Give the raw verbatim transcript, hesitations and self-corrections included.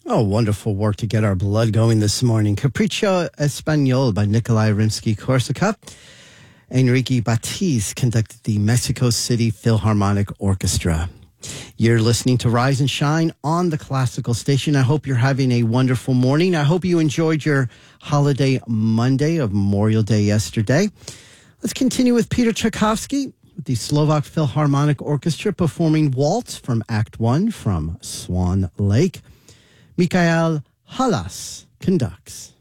Oh, wonderful work to get our blood going this morning. Capriccio Español by Nikolai Rimsky-Korsakov. Enrique Batiz conducted the Mexico City Philharmonic Orchestra. You're listening to Rise and Shine on the Classical Station. I hope you're having a wonderful morning. I hope you enjoyed your holiday Monday of Memorial Day yesterday. Let's continue with Peter Tchaikovsky, with the Slovak Philharmonic Orchestra performing Waltz from Act One from Swan Lake. Mikhail Halas conducts.